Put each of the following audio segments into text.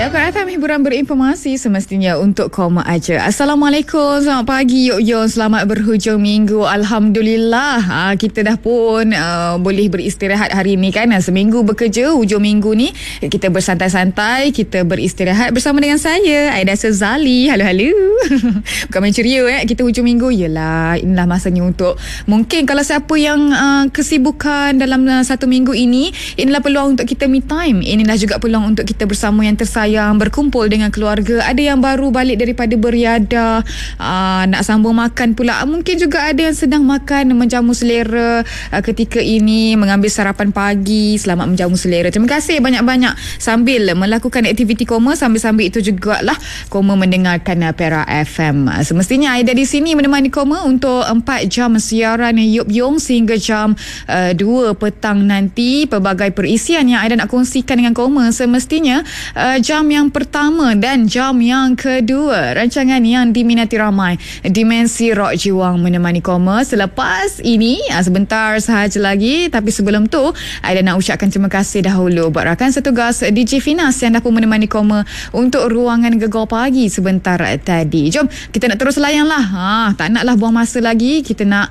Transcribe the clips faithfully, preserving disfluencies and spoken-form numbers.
Ya, P R F M hiburan berinformasi semestinya untuk koma aja. Assalamualaikum, selamat pagi Yok-Yon, selamat berhujung minggu. Alhamdulillah, ha, kita dah pun uh, boleh beristirahat hari ni kan. Seminggu bekerja, hujung minggu ni kita bersantai-santai, kita beristirahat bersama dengan saya, Aida Sezali. Halo-halo. Bukan main ceria eh, kita hujung minggu. Yelah, inilah masanya untuk, mungkin kalau siapa yang uh, kesibukan dalam uh, satu minggu ini, inilah peluang untuk kita me time. Inilah juga peluang untuk kita bersama yang tersayang, berkumpul dengan keluarga. Ada yang baru balik daripada beriadah, uh, nak sambung makan pula. Mungkin juga ada yang sedang makan, menjamu selera uh, ketika ini, mengambil sarapan pagi. Selamat menjamu selera. Terima kasih banyak-banyak sambil melakukan aktiviti koma, sambil-sambil itu jugalah koma mendengarkan uh, P R F M. Uh, semestinya Aida di sini menemani koma untuk empat jam siaran Yok-Yon sehingga jam uh, dua petang nanti. Pelbagai perisian yang Aida nak kongsikan dengan koma semestinya uh, jam yang pertama dan jam yang kedua, rancangan yang diminati ramai, Dimensi Rock Jiwang menemani koma. Selepas ini uh, sebentar sahaja lagi, tapi sebelum tu Aida nak ucapkan terima kasih dahulu buat rakan setugas D J Finas yang dah pun menemani koma untuk ruangan gegar pagi sebentar tadi. Jom kita nak terus layan lah, ha, tak naklah buang masa lagi. Kita nak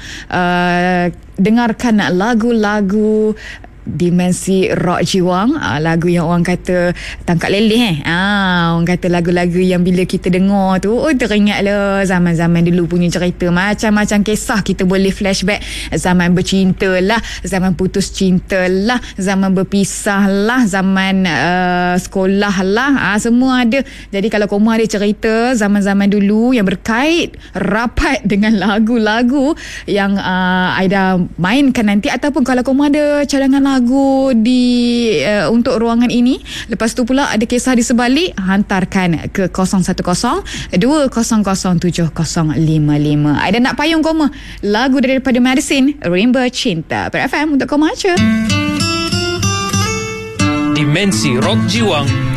uh, dengarkan lagu-lagu Dimensi Rock Jiwang, uh, lagu yang orang kata tangkap leleh eh. Ah, orang kata lagu-lagu yang bila kita dengar tu, oh teringat lah zaman-zaman dulu punya cerita, macam-macam kisah kita boleh flashback. Zaman bercinta lah, zaman putus cinta lah, zaman berpisah lah, zaman uh, sekolah lah, ah, semua ada. Jadi kalau koma ada cerita zaman-zaman dulu yang berkait rapat dengan lagu-lagu yang uh, Aida mainkan nanti, ataupun kalau koma ada cadangan lagu lagu di uh, untuk ruangan ini, lepas tu pula ada kisah di sebalik, hantarkan ke kosong satu kosong dua kosong kosong tujuh kosong lima lima. Ada nak payung koma lagu daripada Madison, Rimba Cinta. P R F M untuk koma aja. Dimensi Rock Jiwang